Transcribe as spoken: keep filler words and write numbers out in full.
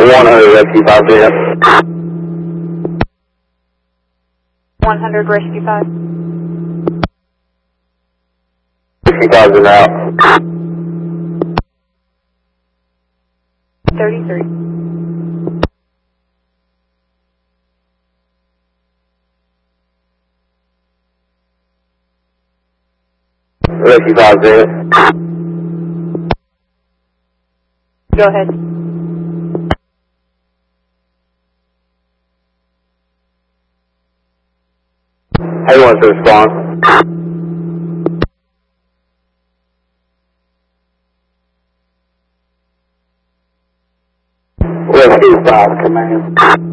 one hundred Rescue five zero. one hundred Rescue five. Rescue five is out. thirty-three. Rescue five zero. Go ahead. How you want to respond? Rescue five, command.